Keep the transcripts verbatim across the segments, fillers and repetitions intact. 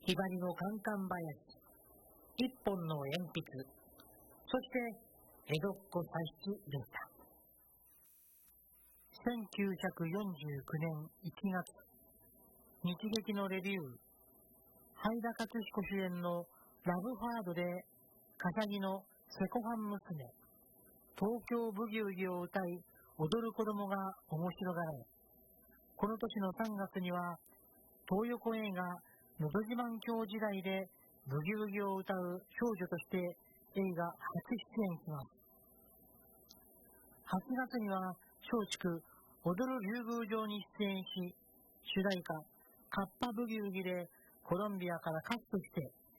ひばりのカンカン林、一本の鉛筆、そして江戸っ子歳出でした。せんきゅうひゃくよんじゅうきゅうねんいちがつ、日劇のレビュー、灰田勝彦主演のラブファードで笠木のセコファン娘、東京ブギウギを歌い踊る子供が面白がられ、この年のさんがつには東横映画のど自慢郷時代でブギウギを歌う少女として映画初出演します。はちがつには松竹踊る竜宮城に出演し、主題歌カッパブギウギでコロンビアからカットして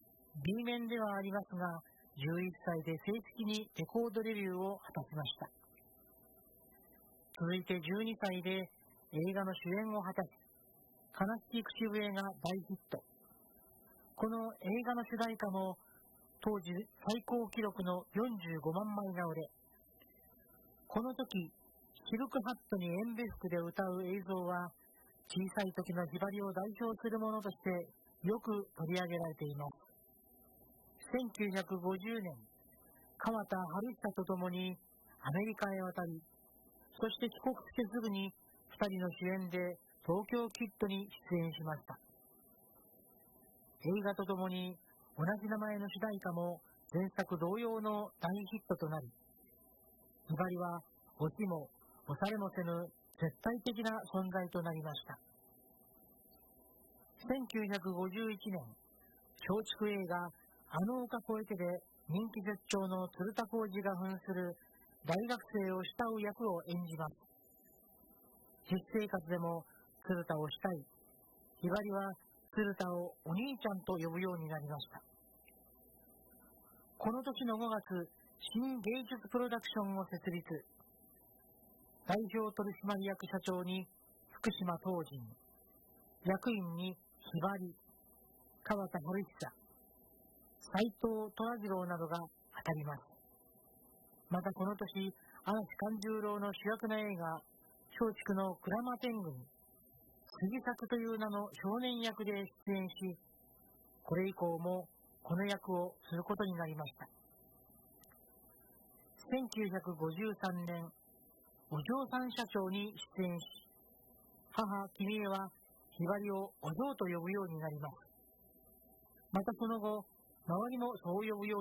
B 面ではありますがじゅういっさいで正式にレコードデビューを果たしました。続いてじゅうにさいで映画の主演を果たし、悲しき口笛が大ヒット。この映画の主題歌も当時最高記録のよんじゅうごまんまいが売れ、この時シルクハットに塩ビ服で歌う映像は小さい時のひばりを代表するものとしてよく取り上げられています。せんきゅうひゃくごじゅうねん、川田春久と共にアメリカへ渡り、そして帰国してすぐにふたりの主演で東京キッドに出演しました。映画とともに同じ名前の主題歌も前作同様の大ヒットとなり、ひばりは押しも押されもせぬ絶対的な存在となりました。せんきゅうひゃくごじゅういちねん、松竹映画あの丘越えてで人気絶頂の鶴田浩二が扮する大学生を慕う役を演じます。実生活でも鶴田を慕い、ひばりは鶴田をお兄ちゃんと呼ぶようになりました。この年のごがつ、新芸術プロダクションを設立。代表取締役社長に福島東人、役員にひばり、川田春久、斎藤虎次郎などが当たります。またこの年、嵐勘十郎の主役の映画、松竹の鞍馬天狗に、杉作という名の少年役で出演し、これ以降もこの役をすることになりました。せんきゅうひゃくごじゅうさんねん、お嬢さん社長に出演し、母君江はひばりをお嬢と呼ぶようになります。またその後、周りもそう呼ぶように